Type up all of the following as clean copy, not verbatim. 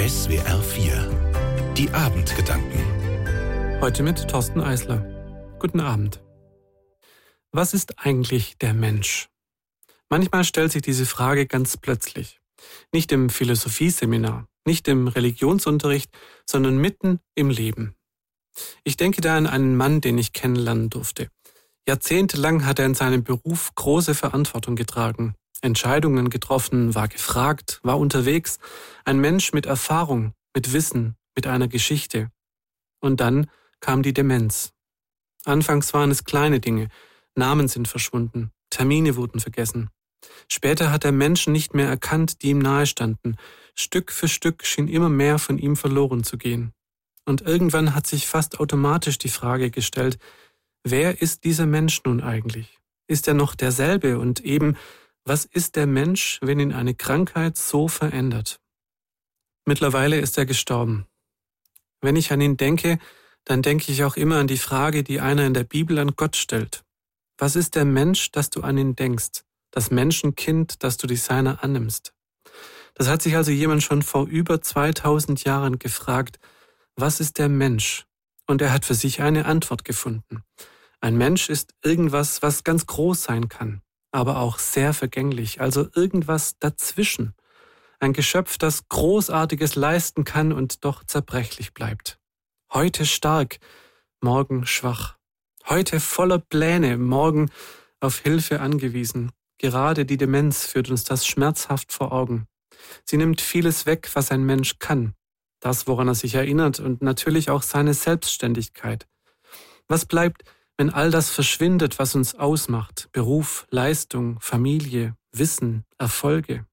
SWR 4 Die Abendgedanken. Heute mit Thorsten Eisler. Guten Abend. Was ist eigentlich der Mensch? Manchmal stellt sich diese Frage ganz plötzlich. Nicht im Philosophieseminar, nicht im Religionsunterricht, sondern mitten im Leben. Ich denke da an einen Mann, den ich kennenlernen durfte. Jahrzehntelang hat er in seinem Beruf große Verantwortung getragen, Entscheidungen getroffen, war gefragt, war unterwegs. Ein Mensch mit Erfahrung, mit Wissen, mit einer Geschichte. Und dann kam die Demenz. Anfangs waren es kleine Dinge, Namen sind verschwunden, Termine wurden vergessen. Später hat er Menschen nicht mehr erkannt, die ihm nahestanden. Stück für Stück schien immer mehr von ihm verloren zu gehen. Und irgendwann hat sich fast automatisch die Frage gestellt, wer ist dieser Mensch nun eigentlich? Ist er noch derselbe? Und eben, was ist der Mensch, wenn ihn eine Krankheit so verändert? Mittlerweile ist er gestorben. Wenn ich an ihn denke, dann denke ich auch immer an die Frage, die einer in der Bibel an Gott stellt. Was ist der Mensch, dass du an ihn denkst? Das Menschenkind, dass du dich seiner annimmst? Das hat sich also jemand schon vor über 2000 Jahren gefragt, was ist der Mensch? Und er hat für sich eine Antwort gefunden. Ein Mensch ist irgendwas, was ganz groß sein kann, aber auch sehr vergänglich, also irgendwas dazwischen. Ein Geschöpf, das Großartiges leisten kann und doch zerbrechlich bleibt. Heute stark, morgen schwach. Heute voller Pläne, morgen auf Hilfe angewiesen. Gerade die Demenz führt uns das schmerzhaft vor Augen. Sie nimmt vieles weg, was ein Mensch kann. Das, woran er sich erinnert und natürlich auch seine Selbstständigkeit. Was bleibt, wenn all das verschwindet, was uns ausmacht? Beruf, Leistung, Familie, Wissen, Erfolge.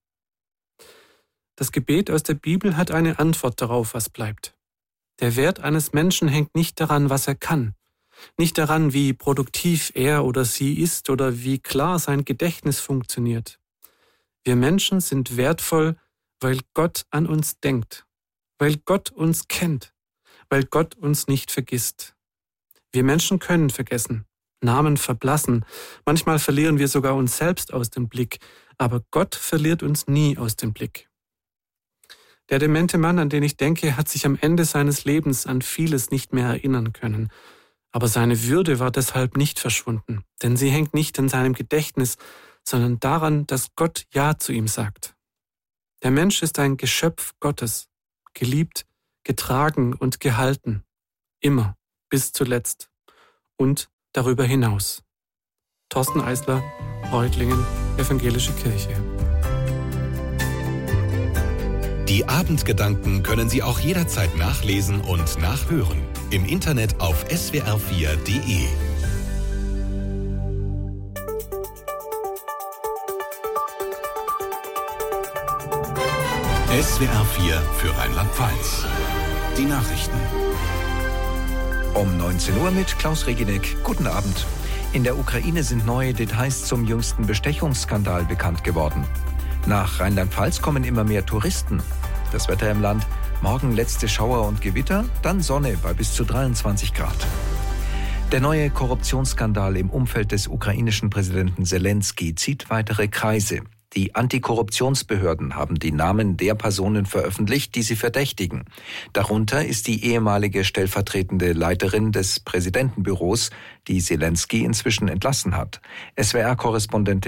Das Gebet aus der Bibel hat eine Antwort darauf, was bleibt. Der Wert eines Menschen hängt nicht daran, was er kann. Nicht daran, wie produktiv er oder sie ist oder wie klar sein Gedächtnis funktioniert. Wir Menschen sind wertvoll, weil Gott an uns denkt. Weil Gott uns kennt, weil Gott uns nicht vergisst. Wir Menschen können vergessen, Namen verblassen, manchmal verlieren wir sogar uns selbst aus dem Blick, aber Gott verliert uns nie aus dem Blick. Der demente Mann, an den ich denke, hat sich am Ende seines Lebens an vieles nicht mehr erinnern können, aber seine Würde war deshalb nicht verschwunden, denn sie hängt nicht in seinem Gedächtnis, sondern daran, dass Gott Ja zu ihm sagt. Der Mensch ist ein Geschöpf Gottes, geliebt, getragen und gehalten. Immer, bis zuletzt. Und darüber hinaus. Thorsten Eisler, Reutlingen, Evangelische Kirche. Die Abendgedanken können Sie auch jederzeit nachlesen und nachhören. Im Internet auf swr4.de. SWR 4 für Rheinland-Pfalz. Die Nachrichten. Um 19 Uhr mit Klaus Reginek. Guten Abend. In der Ukraine sind neue Details zum jüngsten Bestechungsskandal bekannt geworden. Nach Rheinland-Pfalz kommen immer mehr Touristen. Das Wetter im Land: morgen letzte Schauer und Gewitter, dann Sonne bei bis zu 23 Grad. Der neue Korruptionsskandal im Umfeld des ukrainischen Präsidenten Selenskyj zieht weitere Kreise. Die Antikorruptionsbehörden haben die Namen der Personen veröffentlicht, die sie verdächtigen. Darunter ist die ehemalige stellvertretende Leiterin des Präsidentenbüros, die Selenskyj inzwischen entlassen hat. SWR-Korrespondent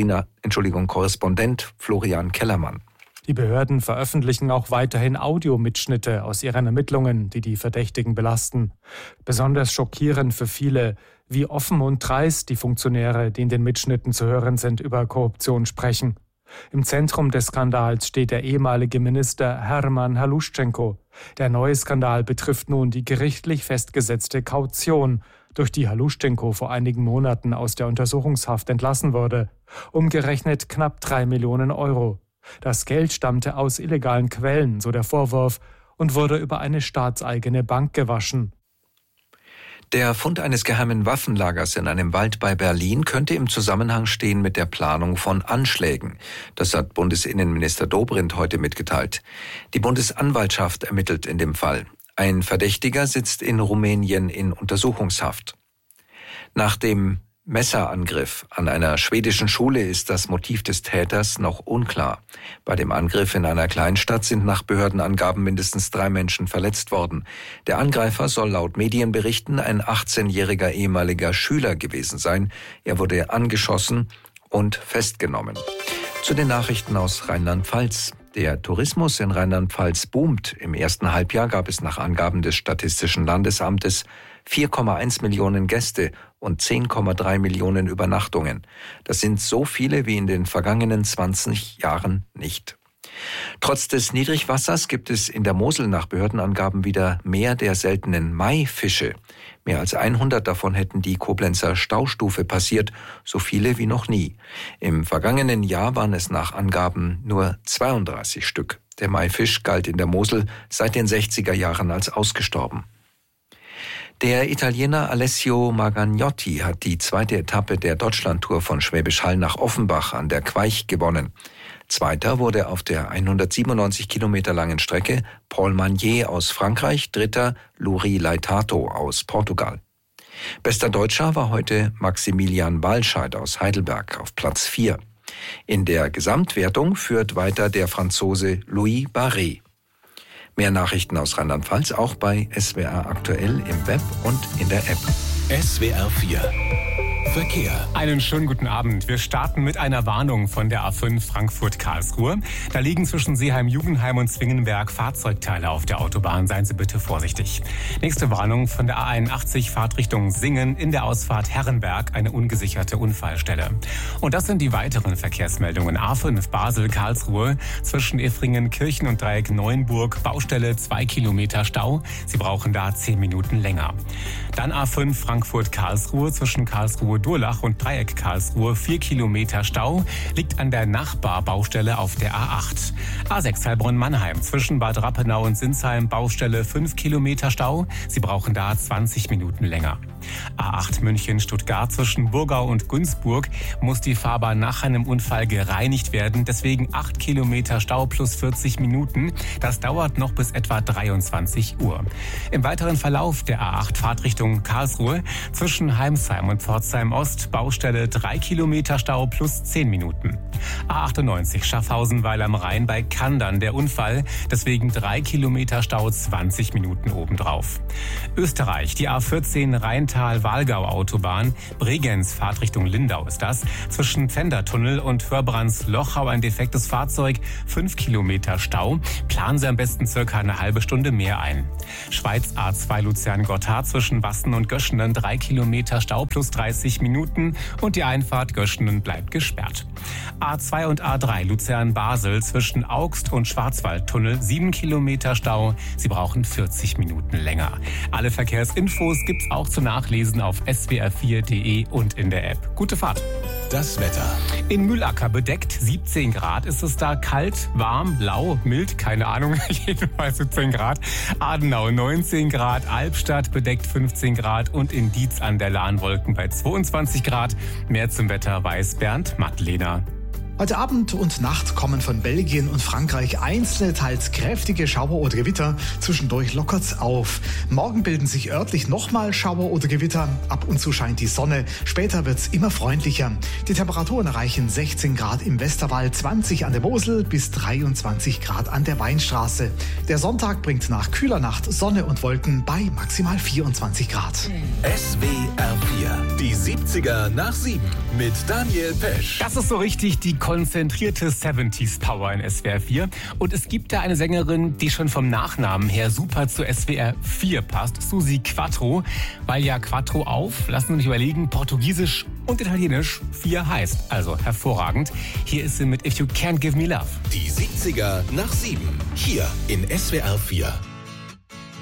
Florian Kellermann. Die Behörden veröffentlichen auch weiterhin Audiomitschnitte aus ihren Ermittlungen, die die Verdächtigen belasten. Besonders schockierend für viele, wie offen und dreist die Funktionäre, die in den Mitschnitten zu hören sind, über Korruption sprechen. Im Zentrum des Skandals steht der ehemalige Minister Hermann Haluschenko. Der neue Skandal betrifft nun die gerichtlich festgesetzte Kaution, durch die Haluschenko vor einigen Monaten aus der Untersuchungshaft entlassen wurde. Umgerechnet knapp 3 Millionen Euro. Das Geld stammte aus illegalen Quellen, so der Vorwurf, und wurde über eine staatseigene Bank gewaschen. Der Fund eines geheimen Waffenlagers in einem Wald bei Berlin könnte im Zusammenhang stehen mit der Planung von Anschlägen. Das hat Bundesinnenminister Dobrindt heute mitgeteilt. Die Bundesanwaltschaft ermittelt in dem Fall. Ein Verdächtiger sitzt in Rumänien in Untersuchungshaft. Nach dem Messerangriff an einer schwedischen Schule ist das Motiv des Täters noch unklar. Bei dem Angriff in einer Kleinstadt sind nach Behördenangaben mindestens 3 Menschen verletzt worden. Der Angreifer soll laut Medienberichten ein 18-jähriger ehemaliger Schüler gewesen sein. Er wurde angeschossen und festgenommen. Zu den Nachrichten aus Rheinland-Pfalz. Der Tourismus in Rheinland-Pfalz boomt. Im ersten Halbjahr gab es nach Angaben des Statistischen Landesamtes 4,1 Millionen Gäste und 10,3 Millionen Übernachtungen. Das sind so viele wie in den vergangenen 20 Jahren nicht. Trotz des Niedrigwassers gibt es in der Mosel nach Behördenangaben wieder mehr der seltenen Maifische. Mehr als 100 davon hätten die Koblenzer Staustufe passiert, so viele wie noch nie. Im vergangenen Jahr waren es nach Angaben nur 32 Stück. Der Maifisch galt in der Mosel seit den 60er Jahren als ausgestorben. Der Italiener Alessio Magagnotti hat die 2. Etappe der Deutschlandtour von Schwäbisch Hall nach Offenbach an der Queich gewonnen. Zweiter wurde auf der 197 Kilometer langen Strecke Paul Magnier aus Frankreich, Dritter Luri Leitato aus Portugal. Bester Deutscher war heute Maximilian Walscheid aus Heidelberg auf Platz 4. In der Gesamtwertung führt weiter der Franzose Louis Barré. Mehr Nachrichten aus Rheinland-Pfalz auch bei SWR aktuell im Web und in der App. SWR 4 Verkehr. Einen schönen guten Abend. Wir starten mit einer Warnung von der A5 Frankfurt-Karlsruhe. Da liegen zwischen Seeheim-Jugendheim und Zwingenberg Fahrzeugteile auf der Autobahn. Seien Sie bitte vorsichtig. Nächste Warnung von der A81 Fahrtrichtung Singen in der Ausfahrt Herrenberg, eine ungesicherte Unfallstelle. Und das sind die weiteren Verkehrsmeldungen. A5 Basel-Karlsruhe zwischen Effringen-Kirchen und Dreieck Neuenburg. Baustelle 2 Kilometer Stau. Sie brauchen da 10 Minuten länger. Dann A5 Frankfurt-Karlsruhe zwischen Karlsruhe-Durlach und Dreieck Karlsruhe 4 Kilometer Stau, liegt an der Nachbarbaustelle auf der A8. A6 Heilbronn-Mannheim zwischen Bad Rappenau und Sinsheim Baustelle 5 Kilometer Stau. Sie brauchen da 20 Minuten länger. A8 München-Stuttgart zwischen Burgau und Günzburg muss die Fahrbahn nach einem Unfall gereinigt werden. Deswegen 8 Kilometer Stau plus 40 Minuten. Das dauert noch bis etwa 23 Uhr. Im weiteren Verlauf der A8 Fahrtrichtung Karlsruhe zwischen Heimsheim und Pforzheim Ost Baustelle 3 Kilometer Stau plus 10 Minuten. A98 Schaffhausen-Weil am Rhein bei Kandern der Unfall. Deswegen 3 Kilometer Stau 20 Minuten obendrauf. Österreich, die A14 Rheintal-Walgau-Autobahn. Bregenz, Fahrtrichtung Lindau ist das. Zwischen Pfändertunnel und Hörbrands-Lochau ein defektes Fahrzeug. 5 Kilometer Stau. Planen Sie am besten circa eine halbe Stunde mehr ein. Schweiz A2 Luzern-Gotthard zwischen Wassen und Göschenen 3 Kilometer Stau plus 30 Minuten. Und die Einfahrt Göschenen bleibt gesperrt. A2 und A3 Luzern-Basel zwischen Augst und Schwarzwaldtunnel 7 Kilometer Stau. Sie brauchen 40 Minuten länger. Alle Verkehrsinfos gibt's auch zu nachlesen auf swr4.de und in der App. Gute Fahrt. Das Wetter. In Mühlacker bedeckt 17 Grad ist es da, kalt, warm, lau, mild, keine Ahnung, jedenfalls 17 Grad. Adenau 19 Grad, Albstadt bedeckt 15 Grad und in Dietz an der Lahnwolken bei 22 Grad. Mehr zum Wetter weiß Bernd Madlener. Heute Abend und Nacht kommen von Belgien und Frankreich einzelne, teils kräftige Schauer oder Gewitter. Zwischendurch lockert's auf. Morgen bilden sich örtlich nochmal Schauer oder Gewitter. Ab und zu scheint die Sonne. Später wird's immer freundlicher. Die Temperaturen erreichen 16 Grad im Westerwald, 20 an der Mosel bis 23 Grad an der Weinstraße. Der Sonntag bringt nach kühler Nacht Sonne und Wolken bei maximal 24 Grad. SWR 4, die 70er nach 7 mit Daniel Pesch. Das ist so richtig die konzentrierte 70s Power in SWR 4. Und es gibt da eine Sängerin, die schon vom Nachnamen her super zu SWR 4 passt. Susi Quattro. Weil ja Quattro auf, lassen Sie mich überlegen, Portugiesisch und Italienisch 4 heißt. Also hervorragend. Hier ist sie mit If You Can't Give Me Love. Die 70er nach 7. Hier in SWR 4.